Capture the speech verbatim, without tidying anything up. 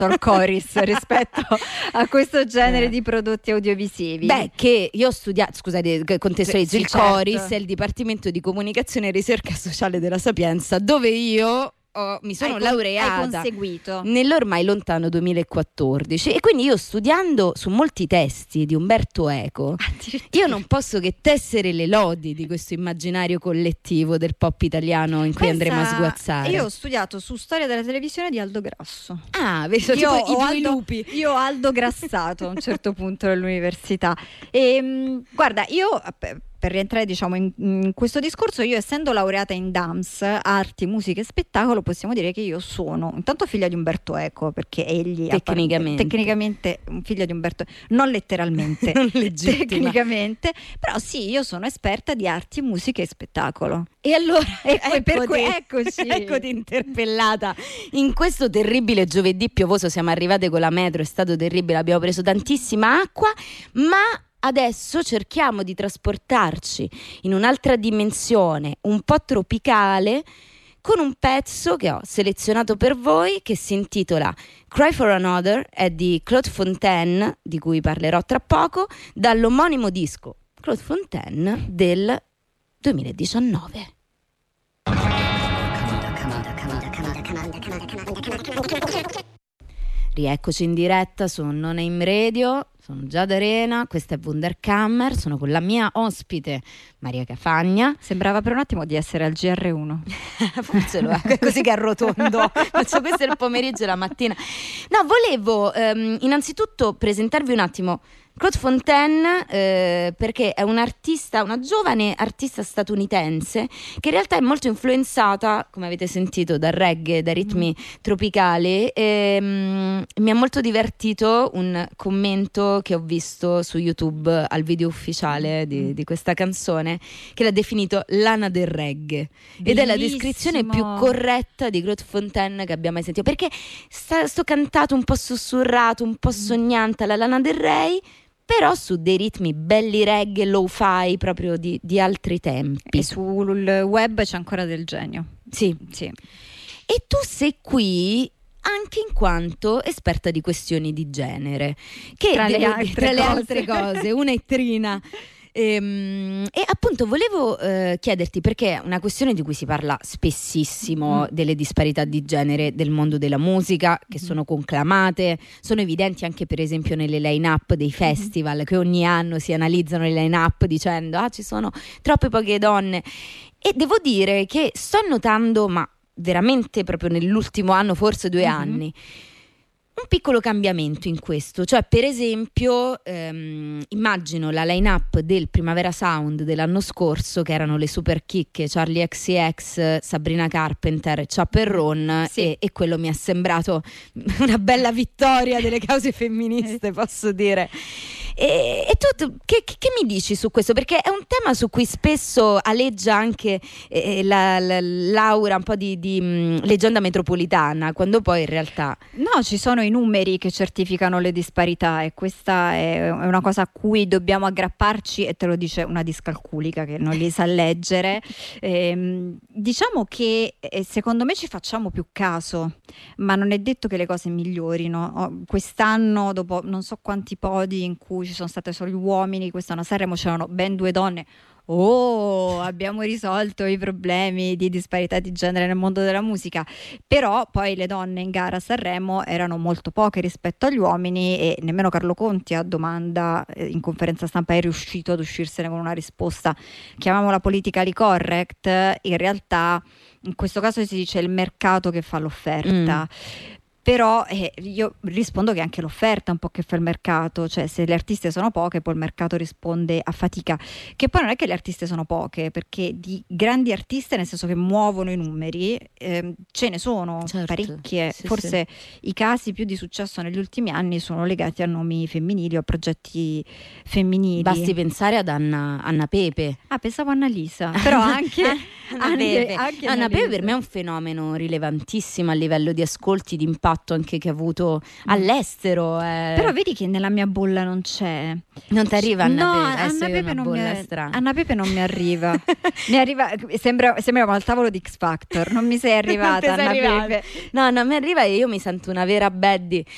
al Coris rispetto a questo genere eh. di prodotti audiovisivi. Beh, che io ho studiato, scusate, contestualizzo, sì, il certo. Coris è il Dipartimento di Comunicazione e Ricerca Sociale della Sapienza, dove io ho, mi sono hai laureata hai conseguito. nell'ormai lontano duemilaquattordici, e quindi io, studiando su molti testi di Umberto Eco, io non posso che tessere le lodi di questo immaginario collettivo del pop italiano in cui Pensa, andremo a sguazzare. Io ho studiato su storia della televisione di Aldo Grasso. Ah, vedo, io tipo ho i due Aldo, lupi. Io ho Aldo Grassato a un certo punto dell'università. E mh, guarda, io per rientrare diciamo in, in questo discorso, io essendo laureata in D A M S, arti, musica e spettacolo, possiamo dire che io sono intanto figlia di Umberto Eco, perché egli tecnicamente, tecnicamente un figlio di Umberto, non letteralmente, non legittima. Tecnicamente, però sì, io sono esperta di arti, musica e spettacolo. E allora ecco, per cui, eccoci, eccoti interpellata in questo terribile giovedì piovoso. Siamo arrivate con la metro, è stato terribile, abbiamo preso tantissima acqua, ma adesso cerchiamo di trasportarci in un'altra dimensione un po' tropicale con un pezzo che ho selezionato per voi, che si intitola Cry for Another, è di Claude Fontaine, di cui parlerò tra poco, dall'omonimo disco Claude Fontaine del duemiladiciannove. Rieccoci in diretta su No Name Radio, sono Giada Arena, questa è Wunderkammer, sono con la mia ospite Maria Cafagna. Sembrava per un attimo di essere al G R uno. Forse lo è, così che arrotondo, faccio questo il pomeriggio e la mattina. No, volevo ehm, innanzitutto presentarvi un attimo Claude Fontaine, eh, perché è un artista, una giovane artista statunitense che in realtà è molto influenzata, come avete sentito, dal reggae, dai ritmi mm. tropicali. E, mm, mi ha molto divertito un commento che ho visto su YouTube al video ufficiale di, mm. di questa canzone, che l'ha definito l'ana del reggae. Bellissimo. Ed è la descrizione più corretta di Claude Fontaine che abbia mai sentito, perché sta, sto cantato un po' sussurrato, un po' sognante alla Lana Del Rey, però su dei ritmi belli reggae, lo-fi, proprio di, di altri tempi. E sul web c'è ancora del genio. Sì. sì. E tu sei qui anche in quanto esperta di questioni di genere, che tra, le devo, altre, tra cose. le altre cose, una è Trina. Ehm, e appunto volevo eh, chiederti, perché è una questione di cui si parla spessissimo, mm. delle disparità di genere del mondo della musica, che mm. sono conclamate, sono evidenti anche per esempio nelle line-up dei festival, mm. che ogni anno si analizzano le line-up dicendo ah, ci sono troppe poche donne. E devo dire che sto notando, ma veramente proprio nell'ultimo anno, forse due mm-hmm. anni, un piccolo cambiamento in questo. Cioè, per esempio, ehm, immagino la line-up del Primavera Sound dell'anno scorso, che erano le super chicche Charlie X C X, Sabrina Carpenter e Chapel Roan, sì. e, e quello mi è sembrato una bella vittoria delle cause femministe, posso dire. E, e tu, tu che, che mi dici su questo? Perché è un tema su cui spesso aleggia anche eh, la, la, l'aura un po' di, di mh, leggenda metropolitana, quando poi in realtà no, ci sono i numeri che certificano le disparità, e questa è una cosa a cui dobbiamo aggrapparci, e te lo dice una discalculica che non li sa leggere. Ehm, diciamo che eh, secondo me ci facciamo più caso, ma non è detto che le cose migliorino. Quest'anno, dopo non so quanti podi in cui ci sono state solo gli uomini, quest'anno a Sanremo c'erano ben due donne. Oh, abbiamo risolto i problemi di disparità di genere nel mondo della musica. Però poi le donne in gara a Sanremo erano molto poche rispetto agli uomini, e nemmeno Carlo Conti a domanda eh, in conferenza stampa è riuscito ad uscirsene con una risposta, chiamiamola politically correct. In realtà in questo caso si dice il mercato che fa l'offerta. Mm. Però eh, io rispondo che anche l'offerta è un po' che fa il mercato, cioè se le artiste sono poche poi il mercato risponde a fatica, che poi non è che le artiste sono poche, perché di grandi artiste, nel senso che muovono i numeri, eh, ce ne sono, certo, parecchie, sì, forse sì. I casi più di successo negli ultimi anni sono legati a nomi femminili o a progetti femminili. Basti pensare ad Anna, Anna Pepe. Ah, pensavo a Annalisa, però anche Anna anche, Pepe. Anche Anna Pepe per me è un fenomeno rilevantissimo a livello di ascolti, di impatto anche che ha avuto all'estero. Eh. Però vedi che nella mia bolla non c'è. Non ti arriva Anna no, Pepe? Anna eh, Pepe non mi è... Anna Pepe non mi arriva. mi arriva sembra, sembrava al tavolo di X Factor. Non mi sei arrivata, Anna arrivata. Pepe. No, non mi arriva, e io mi sento una vera baddie.